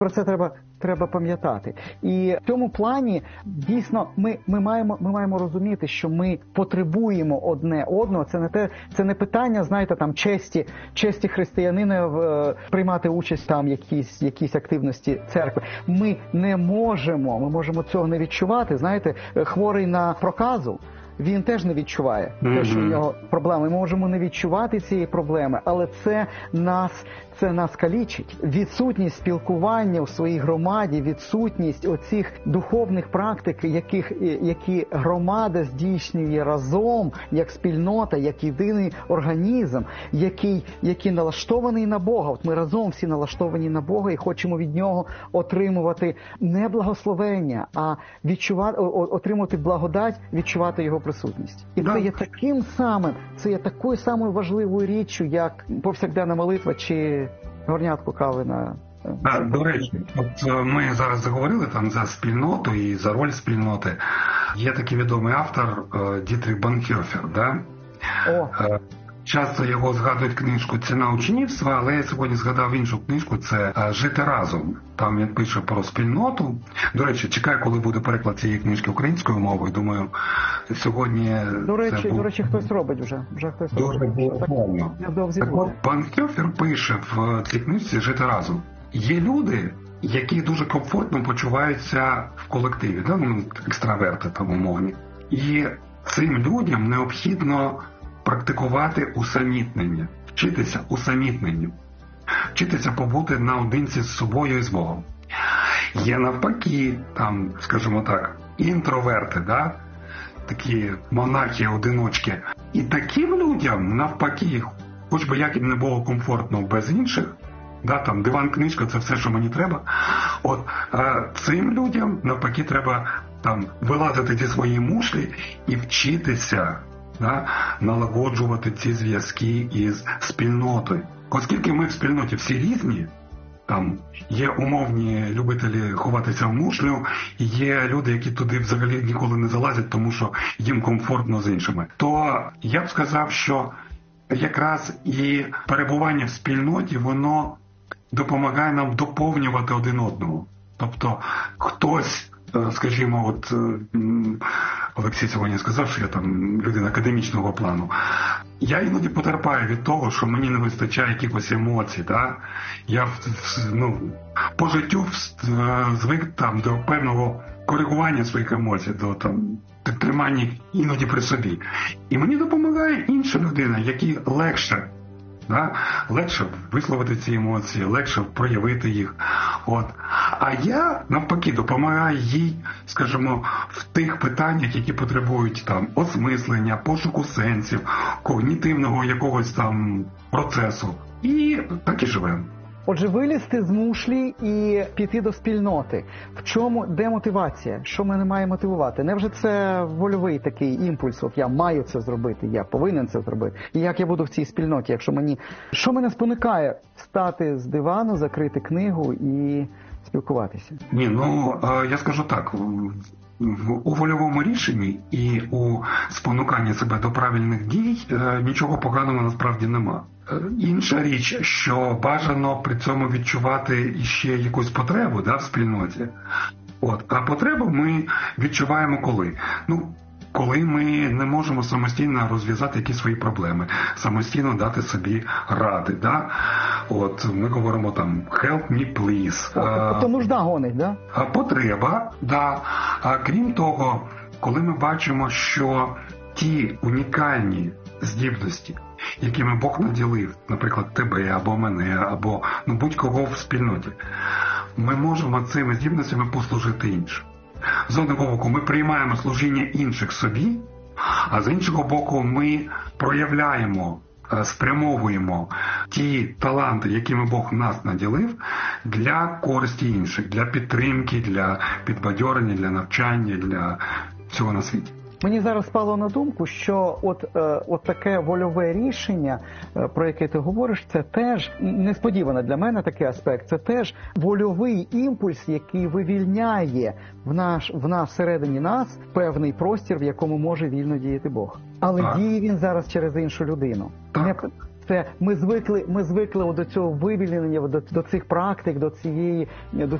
Про це треба пам'ятати. І в цьому плані, дійсно, ми маємо розуміти, що ми потребуємо одне одного. Це не питання, знаєте, там честі християнина приймати участь там якісь активності церкви. Ми можемо цього не відчувати. Знаєте, хворий на проказу, він теж не відчуває те, що в нього проблеми. Ми можемо не відчувати цієї проблеми, але це нас калічить. Відсутність спілкування у своїй громаді, відсутність оцих духовних практик, які громада здійснює разом, як спільнота, як єдиний організм, який налаштований на Бога. От ми разом всі налаштовані на Бога і хочемо від Нього отримувати не благословення, а отримувати благодать, відчувати Його присутність. І це є таким самим, це є такою самою важливою річчю, як повсякденна молитва чи горнятку кави на... До речі, от ми зараз заговорили там за спільноту і за роль спільноти. Є такий відомий автор Дітрих Бонхоефер, да? Часто його згадують книжку «Ціна учнівства», але я сьогодні згадав іншу книжку, це «Жити разом». Там він пише про спільноту. До речі, чекаю, коли буде переклад цієї книжки українською мовою. Думаю, сьогодні... До речі, хтось робить вже. Хтось дуже робить. Так от, Бонхоефер пише в цій книжці «Жити разом». Є люди, які дуже комфортно почуваються в колективі, да? Екстраверти там умовні. І цим людям необхідно практикувати усамітнення, вчитися усамітненню, вчитися побути наодинці з собою і з Богом. Є навпаки, там, скажімо так, інтроверти, да? Такі монахи-одиночки. І таким людям, навпаки, хоч би як їм не було комфортно без інших, да, там диван-книжка – це все, що мені треба. От цим людям, навпаки, треба там вилазити зі своєї мушлі і вчитися, да, налагоджувати ці зв'язки із спільнотою. Оскільки ми в спільноті всі різні, там є умовні любителі ховатися в мушлю, і є люди, які туди взагалі ніколи не залазять, тому що їм комфортно з іншими, то я б сказав, що якраз і перебування в спільноті, воно допомагає нам доповнювати один одного. Тобто хтось, скажімо, от Олексій сьогодні сказав, що я там людина академічного плану. Я іноді потерпаю від того, що мені не вистачає якихось емоцій. Да? Я по життю звик там до певного коригування своїх емоцій, до там тримання іноді при собі. І мені допомагає інша людина, якій легше. Да? Легше висловити ці емоції, легше проявити їх. От. А я, навпаки, допомагаю їй, скажімо, в тих питаннях, які потребують там осмислення, пошуку сенсів, когнітивного якогось там процесу. І так і живемо. Отже, вилізти з мушлі і піти до спільноти. Де мотивація? Що мене має мотивувати? Невже це вольовий такий імпульс? От я маю це зробити, я повинен це зробити. І як я буду в цій спільноті? Що мене спонукає встати з дивану, закрити книгу і спілкуватися? Я скажу так. У вольовому рішенні і у спонуканні себе до правильних дій нічого поганого насправді нема. Інша річ, що бажано при цьому відчувати іще якусь потребу, да, в спільноті. А потребу ми відчуваємо коли? Коли ми не можемо самостійно розв'язати якісь свої проблеми, самостійно дати собі ради. Да? Ми говоримо там «help me please». Тобто нужда гонить, да? Потреба, да. Крім того, коли ми бачимо, що ті унікальні здібності, якими Бог наділив, наприклад, тебе або мене, або будь-кого в спільноті, ми можемо цими здібностями послужити іншим. З одного боку, ми приймаємо служіння інших собі, а з іншого боку, ми проявляємо, спрямовуємо ті таланти, якими Бог нас наділив, для користі інших, для підтримки, для підбадьорення, для навчання, для всього на світі. Мені зараз спало на думку, що от таке вольове рішення, про яке ти говориш, це теж несподівано для мене такий аспект. Це теж вольовий імпульс, який вивільняє в нас всередині нас певний простір, в якому може вільно діяти Бог. Але діє він зараз через іншу людину. Це ми звикли до цього вивільнення, до цих практик, до